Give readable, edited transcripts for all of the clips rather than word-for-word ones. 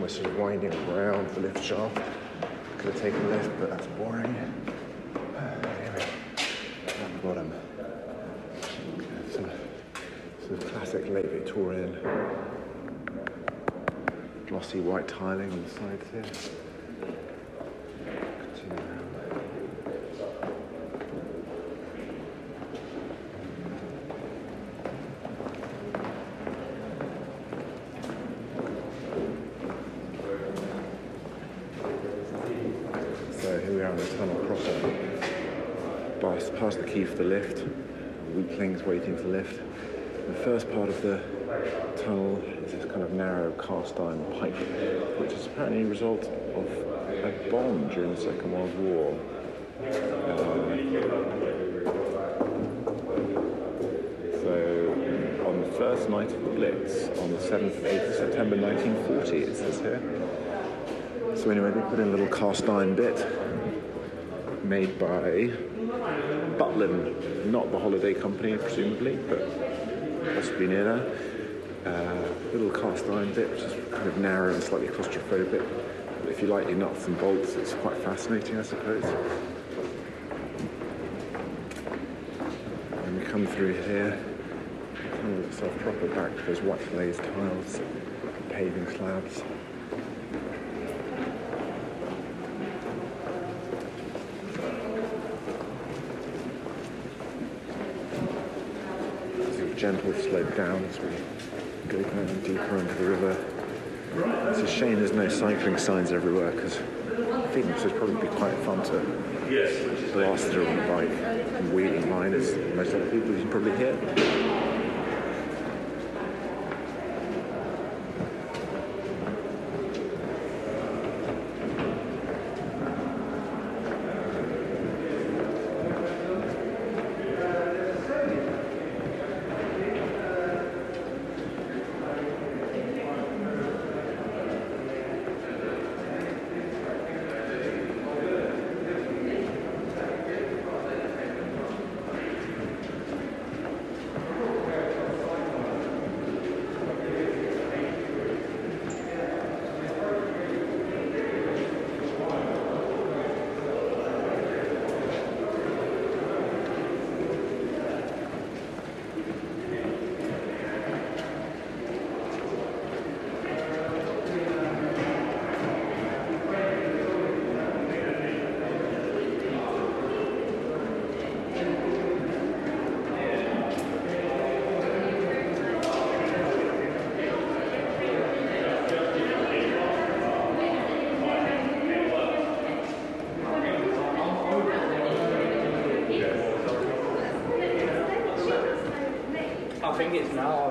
almost sort of winding around the lift shaft. Could have taken a lift, but that's boring. Anyway, at the bottom, some sort of classic late Victorian glossy white tiling on the sides here. Continue around. So here we are in the tunnel proper. Past the key for the lift. Weaklings waiting for the lift. The first part of the tunnel is this kind of narrow cast iron pipe, which is apparently a result of a bomb during the Second World War. So on the first night of the Blitz, on the 7th of 8th of September 1940, it says here. So anyway, they put in a little cast iron bit made by Butlin, not the holiday company, presumably, but possibly near there. Little cast iron bit, which is kind of narrow and slightly claustrophobic. But if you like your nuts and bolts, it's quite fascinating, I suppose. And we come through here, the tunnel itself proper back to those white glazed tiles, paving slabs. Gentle slope down as we go down deeper into the river. It's a shame there's no cycling signs everywhere, because I think this would probably be quite fun to blast through on a bike and wheeling line, as most other people you can probably hear. I think it's now.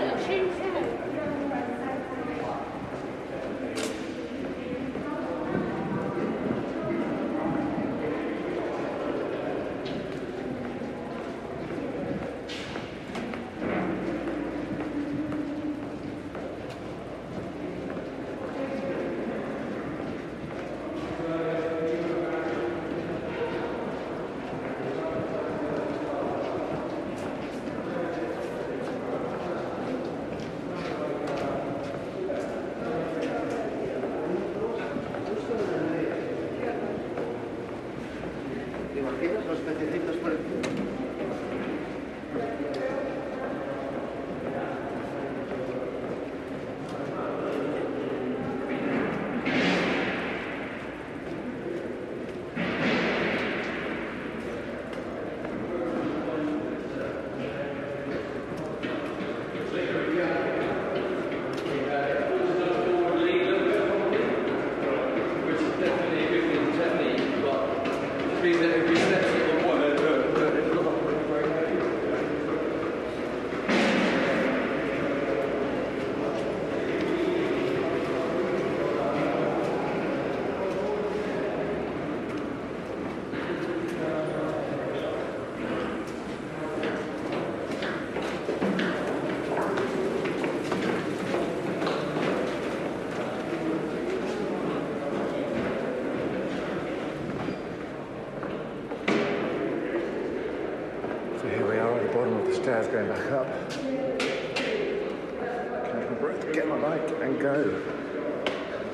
Stairs going back up. Catch my breath, get my bike and go.